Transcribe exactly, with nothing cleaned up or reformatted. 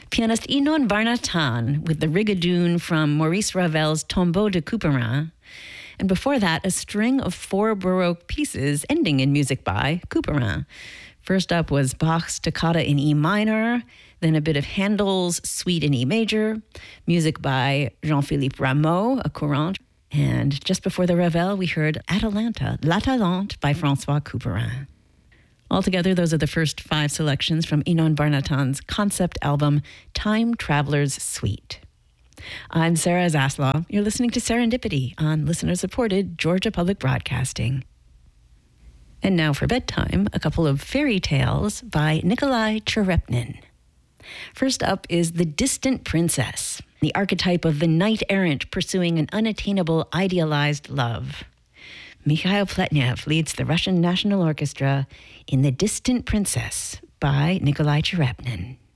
Pianist Inon Varnatan with the Rigadoon from Maurice Ravel's Tombeau de Couperin. And before that, a string of four Baroque pieces ending in music by Couperin. First up was Bach's Toccata in E minor, then a bit of Handel's Suite in E major, music by Jean-Philippe Rameau, a courant. And just before the Ravel, we heard Atalanta, L'Atalante by François Couperin. Altogether, those are the first five selections from Inon Varnatan's concept album, Time Traveler's Suite. I'm Sarah Zaslav. You're listening to Serendipity on listener-supported Georgia Public Broadcasting. And now for bedtime, a couple of fairy tales by Nikolai Cherepnin. First up is The Distant Princess, the archetype of the knight-errant pursuing an unattainable, idealized love. Mikhail Pletnev leads the Russian National Orchestra in The Distant Princess by Nikolai Cherepnin.